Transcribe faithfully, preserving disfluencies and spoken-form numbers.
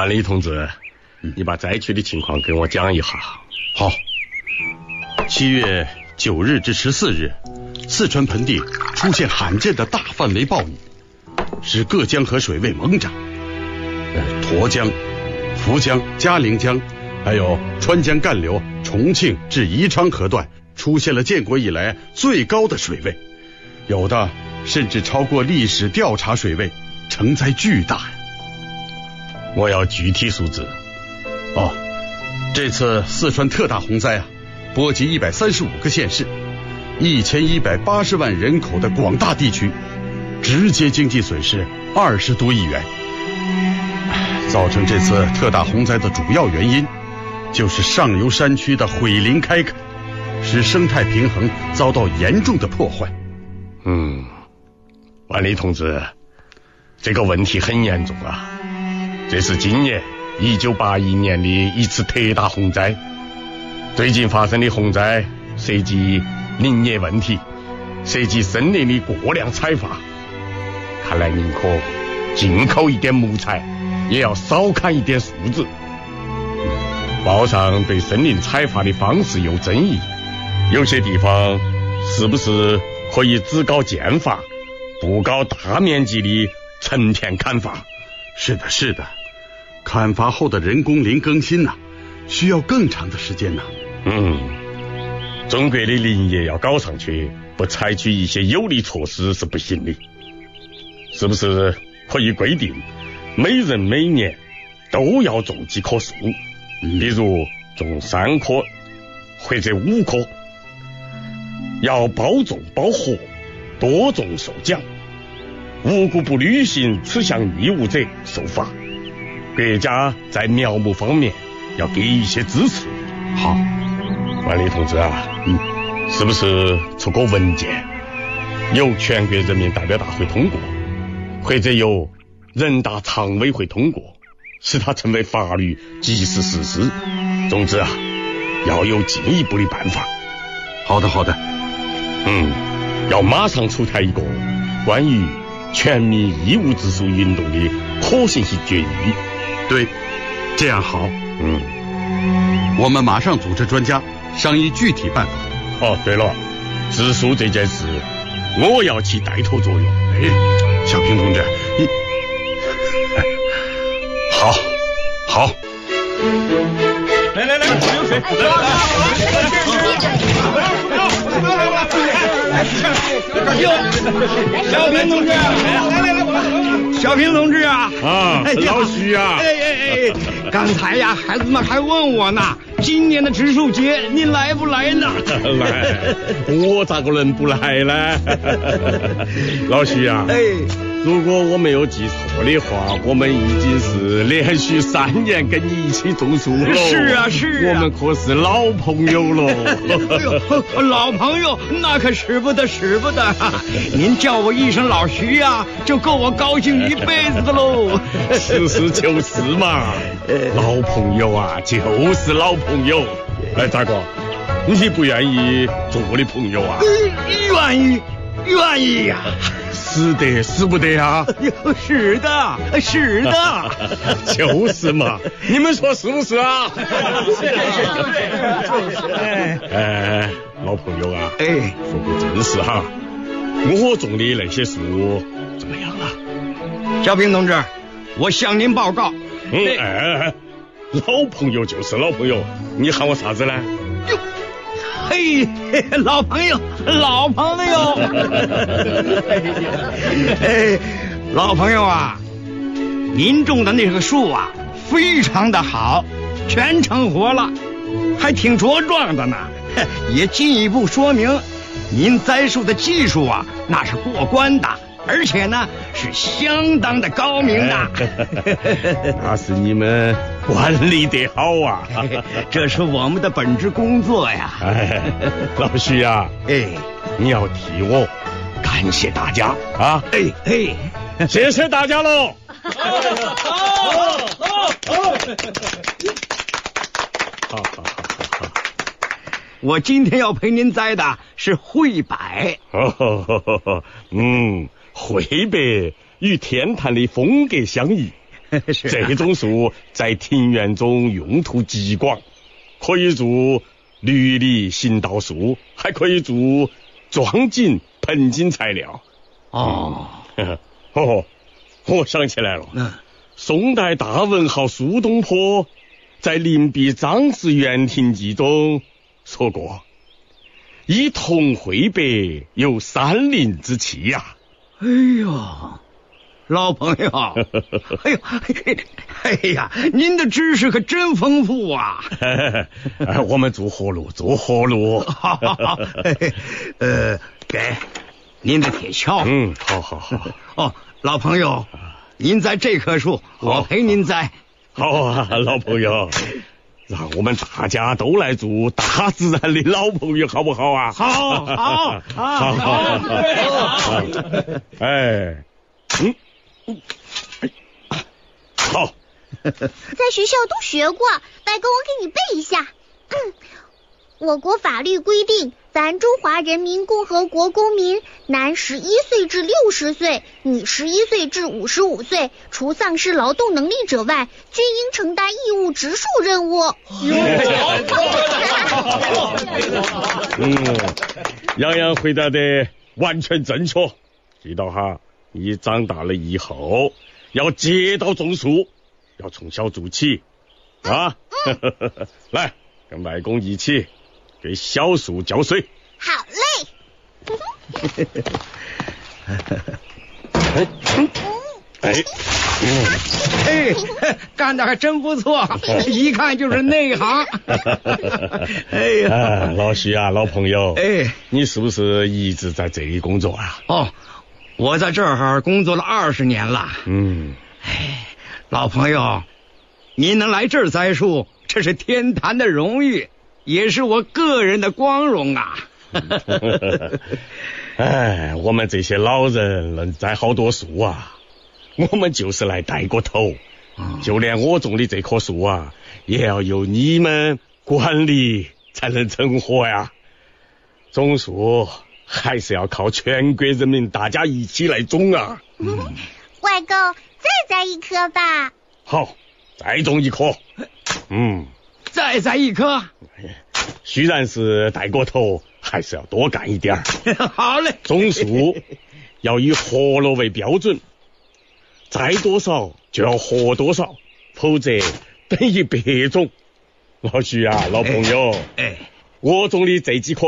万里同志，你把灾区的情况给我讲一下。 好。七月九日至十四日，四川盆地出现罕见的大范围暴雨，使各江河水位猛涨。呃，沱江、涪江、嘉陵江，还有川江干流重庆至宜昌河段出现了建国以来最高的水位，有的甚至超过历史调查水位，成灾巨大。 我要具体数字。 哦，这次四川特大洪灾啊，波及一百三十五个县市，一千一百八十万人口的广大地区，直接经济损失二十多亿元。造成这次特大洪灾的主要原因，就是上游山区的毁林开垦，使生态平衡遭到严重的破坏。 嗯，万里同志，这个问题很严重啊！这是今年一九八一年的一次特大洪灾。最近发生的洪灾涉及林业问题，涉及森林的过量采伐，看来宁可进口一点木材，也要少砍一点树子。报上对森林采伐的方式有争议，有些地方是不是可以只搞间伐，不搞大面积的成片砍伐？ 是的，是的，砍伐后的人工林更新呐、啊，需要更长的时间呐、啊。 嗯，中国的林业要搞上去，不采取一些有力措施是不行的。是不是可以规定，每人每年都要种几棵树？嗯、比如种三棵或者五棵，要包种包活，多种受奖，无故不履行此项义务者受罚。国家在苗木方面要给一些支持。 好， 万里同志啊， 嗯， 是不是出个文件，由全国人民代表大会通过，或者由人大常委会通过，使它成为法律，即是事实？总之啊，要有进一步的办法。 好的，好的。 嗯，要马上出台一个关于全民义务植树运动的可行性决议。 对，这样好。 嗯， 我们马上组织专家商议具体办法。 哦，对了，植树这件事，我要起带头作用。 哎，小平同志，你好，好。 来来来，我有水。小平同志，来来来，小平同志啊！ 啊，老徐啊！ 哎哎哎，刚才呀，孩子们还问我呢，今年的植树节你来不来呢？ 来，我咋个能不来呢？老徐啊！ 哎。 如果我没有记错的话，我们已经是连续三年跟你一起种树了。 是啊，是啊， 我们可是老朋友了。 哎呦，老朋友那可使不得，使不得。您叫我一声老徐呀、啊，就够我高兴一辈子的喽。 是是就是嘛，老朋友啊，就是老朋友。哎，大哥，你不愿意做我的朋友啊？ 愿意，愿意呀、啊。 是的，是不得啊！ 是的，是的， 就是嘛！你们说是不是啊？ 是是是， 哎哎，老朋友啊， 哎， 说个正事哈，我种的那些树怎么样了？ 小平同志，我向您报告。 嗯，哎哎哎，老朋友就是老朋友，你喊我啥子呢？ 哟。嘿，老朋友，老朋友，哎，老朋友啊，您种的那棵树啊，非常的好，全成活了，还挺茁壮的呢，也进一步说明您栽树的技术啊，那是过关的，而且呢是相当的高明的。 那是你们管理得好啊， 这是我们的本职工作呀。 哎，老徐啊， 哎， 你要替我感谢大家啊！ 哎哎， 谢谢大家喽！ 好，好，好， 好好好好。 我今天要陪您栽的是惠柏。 哦，嗯，惠柏与天坛的风格相宜， 是啊、 这种树在庭院中用途极广，可以做绿篱行道树，还可以做装景盆景材料。 哦， 嗯、哦，我想起来了， 嗯， 宋代大文豪苏东坡在临避张氏园亭记中说过：“以桐绘柏，有山林之气呀、 啊。”哎呦，老朋友，哎呦，哎呀，您的知识可真丰富啊！ 我们做活路，做活路。 好好好，呃，给您的铁锹。 嗯，好好好。 哦，老朋友，您栽这棵树，我陪您栽。 好啊，老朋友，让我们大家都来做大自然的老朋友，好不好啊？ 好，好，好，好，好。 哎，嗯，好。 在学校都学过，白哥，我给你背一下。嗯，我国法律规定，咱中华人民共和国公民，男十一岁至六十岁，女十一岁至五十五岁，除丧失劳动能力者外，均应承担义务植树任务。 嗯，洋洋回答的完全正确。记到哈，你长大了以后要接到种树，要从小做起啊！来，跟外公一起给小树浇水。 好嘞。 哎，哎， 哎，干得还真不错，一看就是内行。哎呀、 啊，老徐啊，老朋友， 哎， 你是不是一直在这里工作啊？ 哦，我在这儿工作了二十年了。 嗯， 哎，老朋友，您能来这儿栽树，这是天坛的荣誉，也是我个人的光荣啊。 哎，我们这些老人能栽好多树啊，我们就是来带过头。就连我种的这棵树啊，也要由你们管理才能成活呀。种树还是要靠全国人民大家一起来种啊。 嗯、外公，再栽一棵吧。 好，再种一棵。嗯， 再栽一棵。 虽然是带过头，还是要多干一点儿。 好嘞， 种树要以活络为标准，栽多少就要活多少，否则等于白种。老徐啊，老朋友， 哎，哎我种的这几棵